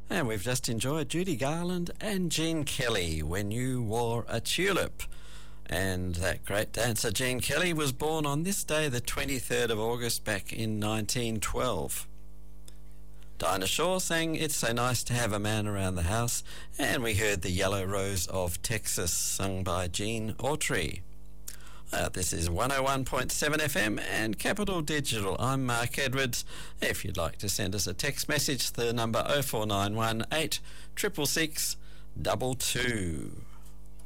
And we've just enjoyed Judy Garland and Gene Kelly, When You Wore a Tulip. And that great dancer Gene Kelly was born on this day, the 23rd of August, back in 1912. Dinah Shore sang It's So Nice to Have a Man Around the House, and we heard The Yellow Rose of Texas, sung by Gene Autry. This is 101.7 FM and Capital Digital. I'm Mark Edwards. If you'd like to send us a text message, the number 0491 8 666 22.